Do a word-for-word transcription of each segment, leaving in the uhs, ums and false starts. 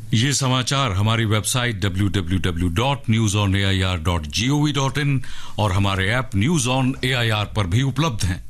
ये समाचार हमारी website W W W dot news on A I R dot G O V dot in और हमारे app news on A I R पर भी उपलब्ध हैं।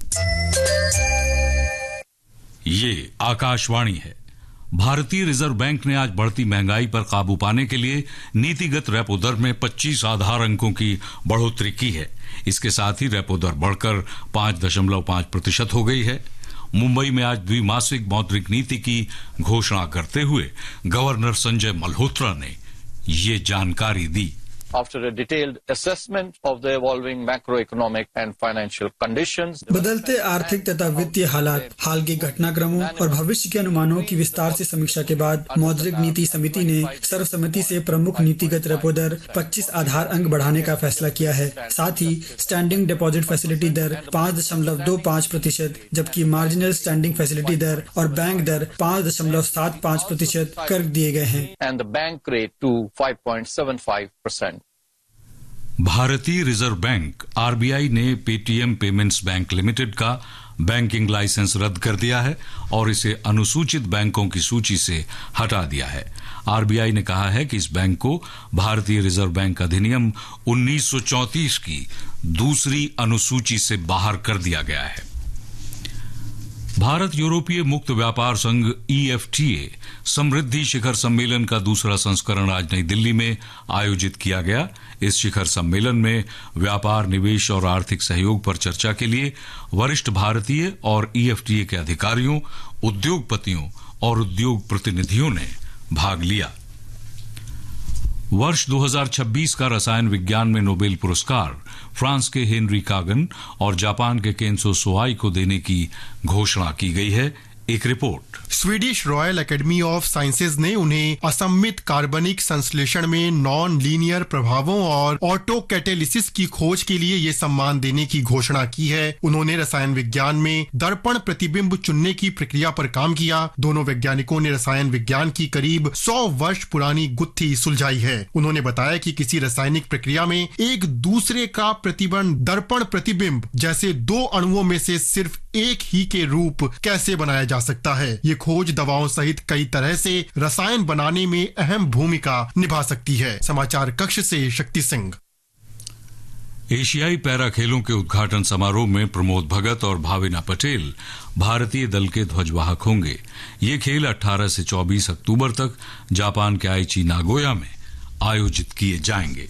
ये आकाशवाणी है। भारतीय रिजर्व बैंक ने आज बढ़ती महंगाई पर काबू पाने के लिए नीतिगत रेपो दर में पच्चीस आधार अंकों की बढ़ोतरी की है। इसके साथ ही रेपो दर बढ़कर पांच दशमलव पांच प्रतिशत हो गई है। मुंबई में आज द्विमासिक मौद्रिक नीति की घोषणा करते हुए गवर्नर संजय मल्होत्रा ने ये जानकारी दी। After a detailed assessment of the evolving macroeconomic and financial conditions, बदलते आर्थिक तथा वित्तीय हालात, हाल के घटनाक्रमों और भविष्य के अनुमानों की विस्तार से समीक्षा के बाद मौद्रिक नीति समिति ने सर्वसम्मति से प्रमुख नीतिगत रेपो दर पच्चीस आधार अंक बढ़ाने का फैसला किया है। साथ ही स्टैंडिंग डिपॉजिट फैसिलिटी दर पाँच दशमलव दो पाँच प्रतिशत जबकि मार्जिनल स्टैंडिंग फैसिलिटी दर और बैंक दर पाँच दशमलव सात पाँच प्रतिशत कर दिए गए हैं। and the bank rate to five point seven five percent. भारतीय reserve bank R B I ने पेटीएम पेमेंट्स बैंक लिमिटेड का बैंकिंग लाइसेंस रद्द कर दिया है और इसे अनुसूचित बैंकों की सूची से हटा दिया है। आर बी आई ने कहा है कि इस बैंक को भारतीय रिजर्व बैंक अधिनियम उन्नीस सौ चौंतीस की दूसरी अनुसूची से बाहर कर दिया गया है। भारत यूरोपीय मुक्त व्यापार संघ ई एफ टी ए समृद्धि शिखर सम्मेलन का दूसरा संस्करण आज नई दिल्ली में आयोजित किया गया। इस शिखर सम्मेलन में व्यापार, निवेश और आर्थिक सहयोग पर चर्चा के लिए वरिष्ठ भारतीय और ई एफ टी ए के अधिकारियों, उद्योगपतियों और उद्योग प्रतिनिधियों ने भाग लिया। वर्ष दो हज़ार छब्बीस का रसायन विज्ञान में नोबेल पुरस्कार फ्रांस के हेनरी कागन और जापान के केंसो सोआई को देने की घोषणा की गई है। एक report. Swedish royal academy of sciences ने उन्हें असम्मित कार्बनिक संश्लेषण में नॉन लीनियर प्रभावों और ऑटो कैटेलिसिस की खोज के लिए ये सम्मान देने की घोषणा की है। उन्होंने रसायन विज्ञान में दर्पण प्रतिबिंब चुनने की प्रक्रिया पर काम किया। दोनों वैज्ञानिकों ने रसायन विज्ञान की करीब सौ वर्ष पुरानी गुत्थी सुलझाई है। उन्होंने बताया कि किसी रासायनिक प्रक्रिया में एक दूसरे का प्रतिबंध दर्पण प्रतिबिंब जैसे दो अणुओं में से सिर्फ एक ही के रूप कैसे बनाया जा सकता है। ये खोज दवाओं सहित कई तरह से रसायन बनाने में अहम भूमिका निभा सकती है। समाचार कक्ष से शक्ति सिंह। एशियाई पैरा खेलों के उद्घाटन समारोह में प्रमोद भगत और भाविना पटेल भारतीय दल के ध्वजवाहक होंगे। ये खेल अठारह से चौबीस अक्टूबर तक जापान के आईची नागोया में आयोजित किए जाएंगे।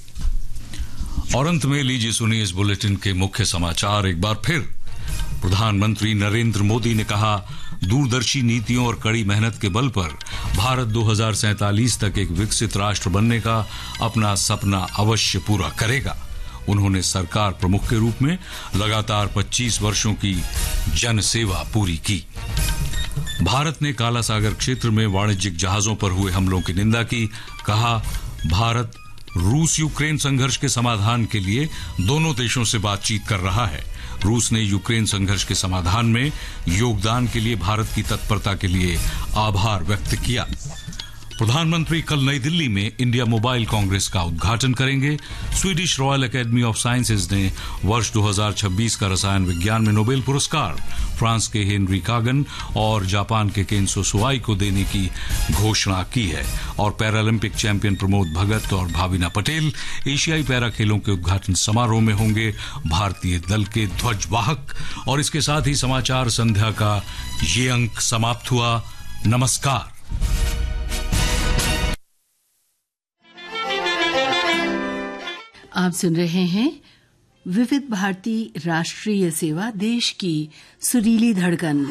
और अंत में लीजिए सुनिए इस बुलेटिन के मुख्य समाचार एक बार फिर। प्रधानमंत्री नरेंद्र मोदी ने कहा, दूरदर्शी नीतियों और कड़ी मेहनत के बल पर भारत दो हज़ार सैंतालीस तक एक विकसित राष्ट्र बनने का अपना सपना अवश्य पूरा करेगा। उन्होंने सरकार प्रमुख के रूप में लगातार पच्चीस वर्षों की जन सेवा पूरी की। भारत ने काला सागर क्षेत्र में वाणिज्यिक जहाजों पर हुए हमलों की निंदा की। कहा, भारत रूस यूक्रेन संघर्ष के समाधान के लिए दोनों देशों से बातचीत कर रहा है। रूस ने यूक्रेन संघर्ष के समाधान में योगदान के लिए भारत की तत्परता के लिए आभार व्यक्त किया। प्रधानमंत्री कल नई दिल्ली में इंडिया मोबाइल कांग्रेस का उद्घाटन करेंगे। Swedish royal academy of sciences ने वर्ष दो हज़ार छब्बीस का रसायन विज्ञान में नोबेल पुरस्कार फ्रांस के हेनरी कागन और जापान के केंसो सोआई को देने की घोषणा की है। और पैरालंपिक चैंपियन प्रमोद भगत और भाविना पटेल एशियाई पैरा खेलों के उद्घाटन समारोह में होंगे भारतीय दल के ध्वजवाहक। और इसके साथ ही समाचार संध्या का ये अंक समाप्त हुआ। नमस्कार। आप सुन रहे हैं विविध भारती राष्ट्रीय सेवा, देश की सुरीली धड़कन।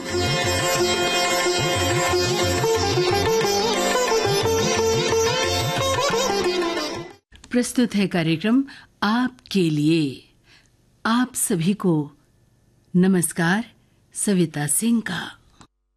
प्रस्तुत है कार्यक्रम आपके लिए। आप सभी को नमस्कार। सविता सिंह का